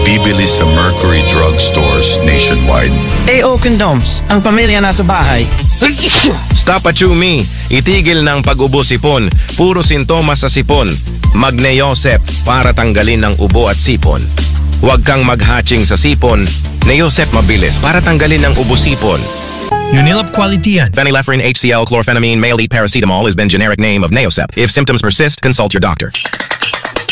Nabibili sa Mercury Drugstores nationwide. AO Condoms, ang pamilya nasa bahay. Stop Achumi, itigil ng pag-ubo sipon. Puro sintomas sa sipon. Mag-Neosep para tanggalin ng ubo at sipon. Huwag kang mag-hatching sa sipon. Neosep mabilis para tanggalin ng ubo sipon. Unilap quality yan. Phenylephrine HCl chlorphenamine male paracetamol has been generic name of Neosep. If symptoms persist, consult your doctor.